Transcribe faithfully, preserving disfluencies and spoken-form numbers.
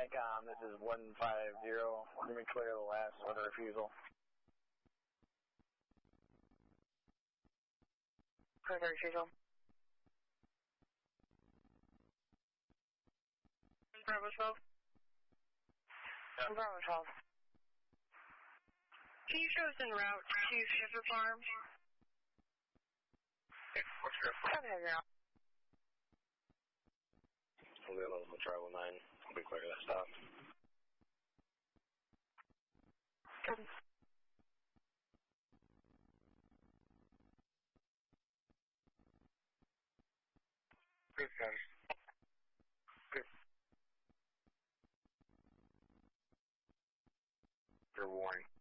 NICOM, this is one five zero. Let me clear the last order refusal. Clear the refusal. Bravo twelve. Yeah. Bravo twelve. Can you show us en route to Schiffer Farm? Okay, what's your Copy that, now. We'll be able to travel nine. I'll be clear to that stop. Copy. Good, guys. Good. Your warning.